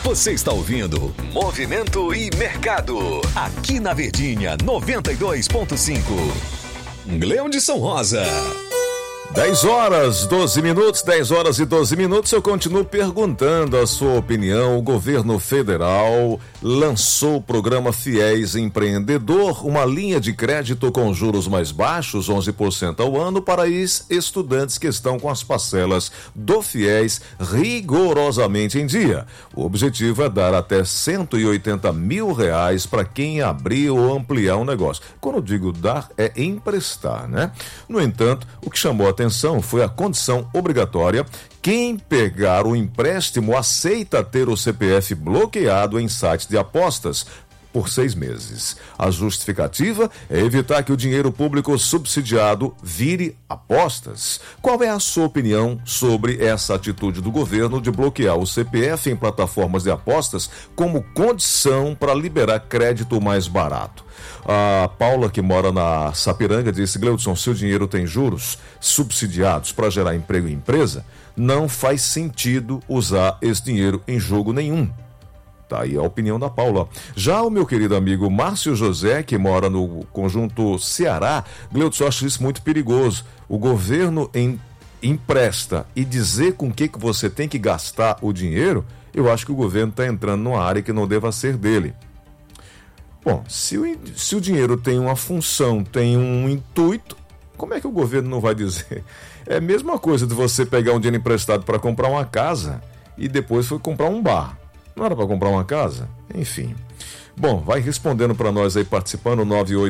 Você está ouvindo Movimento e Mercado, aqui na Verdinha 92.5. Gleudson Rosa. 10 horas, 12 minutos, 10 horas e 12 minutos. Eu continuo perguntando a sua opinião. O governo federal lançou o programa Fiéis Empreendedor, uma linha de crédito com juros mais baixos, 11% ao ano, para estudantes que estão com as parcelas do Fiéis rigorosamente em dia. O objetivo é dar até R$180 mil para quem abrir ou ampliar um negócio. Quando eu digo dar, é emprestar, né? No entanto, o que chamou a atenção foi a condição obrigatória. Quem pegar o empréstimo aceita ter o CPF bloqueado em sites de apostas por 6 meses. A justificativa é evitar que o dinheiro público subsidiado vire apostas. Qual é a sua opinião sobre essa atitude do governo de bloquear o CPF em plataformas de apostas como condição para liberar crédito mais barato? A Paula, que mora na Sapiranga, disse: Gleudson, se o dinheiro tem juros subsidiados para gerar emprego em empresa, não faz sentido usar esse dinheiro em jogo nenhum. Tá aí a opinião da Paula. Já o meu querido amigo Márcio José, que mora no Conjunto Ceará, Gleudson, acha isso muito perigoso. O governo empresta e dizer com que você tem que gastar o dinheiro, eu acho que o governo está entrando numa área que não deva ser dele. Bom, se o dinheiro tem uma função, tem um intuito, como é que o governo não vai dizer? É a mesma coisa de você pegar um dinheiro emprestado para comprar uma casa e depois foi comprar um bar. Não era para comprar uma casa? Enfim. Bom, vai respondendo para nós aí, participando,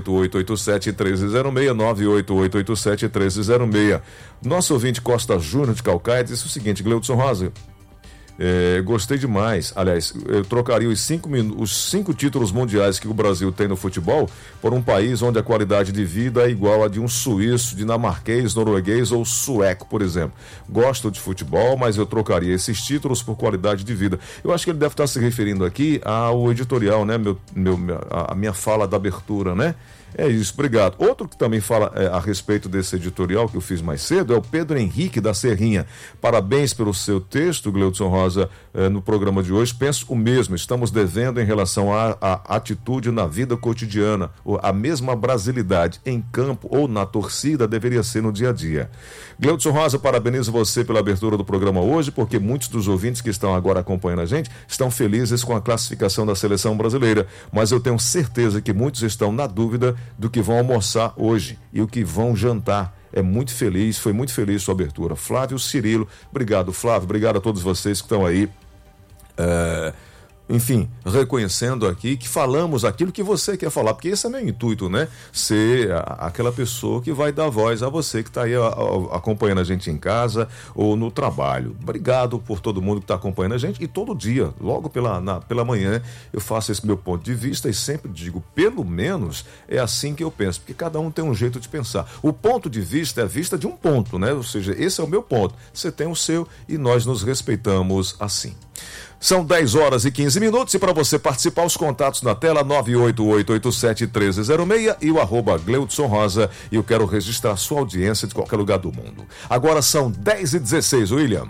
98887-1306, 98887-1306. Nosso ouvinte Costa Júnior de Calcaia disse o seguinte: Gleudson Rosa, gostei demais. Aliás, eu trocaria os 5 títulos mundiais que o Brasil tem no futebol por um país onde a qualidade de vida é igual a de um suíço, dinamarquês, norueguês ou sueco, por exemplo. Gosto de futebol, mas eu trocaria esses títulos por qualidade de vida. Eu acho que ele deve estar se referindo aqui ao editorial, né? A minha fala da abertura, né? É isso, obrigado. Outro que também fala a respeito desse editorial que eu fiz mais cedo é o Pedro Henrique da Serrinha. Parabéns pelo seu texto, Gleudson Rosa, no programa de hoje. Penso o mesmo, estamos devendo em relação à atitude na vida cotidiana. A mesma brasilidade em campo ou na torcida deveria ser no dia a dia. Gleudson Rosa, parabenizo você pela abertura do programa hoje, porque muitos dos ouvintes que estão agora acompanhando a gente estão felizes com a classificação da seleção brasileira, mas eu tenho certeza que muitos estão na dúvida do que vão almoçar hoje e o que vão jantar. Foi muito feliz sua abertura. Flávio Cirilo, obrigado Flávio, obrigado a todos vocês que estão aí, enfim, reconhecendo aqui que falamos aquilo que você quer falar, porque esse é meu intuito, né? Ser aquela pessoa que vai dar voz a você que está aí acompanhando a gente em casa ou no trabalho. Obrigado por todo mundo que está acompanhando a gente, e todo dia, logo pela manhã, eu faço esse meu ponto de vista e sempre digo, pelo menos é assim que eu penso, porque cada um tem um jeito de pensar. O ponto de vista é a vista de um ponto, né? Ou seja, esse é o meu ponto, você tem o seu e nós nos respeitamos assim. São 10 horas e 15 minutos e para você participar, os contatos na tela, 98887-1306 e o @Gleudson Rosa, e eu quero registrar sua audiência de qualquer lugar do mundo. Agora são 10h16, William.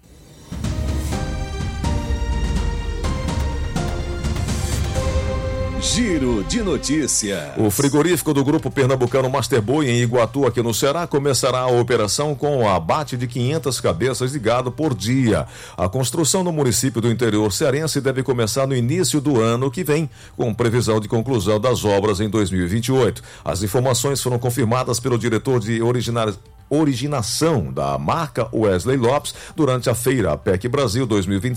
Giro de notícias. O frigorífico do Grupo Pernambucano Master Boi em Iguatu, aqui no Ceará, começará a operação com o abate de 500 cabeças de gado por dia. A construção no município do interior cearense deve começar no início do ano que vem, com previsão de conclusão das obras em 2028. As informações foram confirmadas pelo diretor de originação da marca, Wesley Lopes, durante a feira APEC Brasil 2025.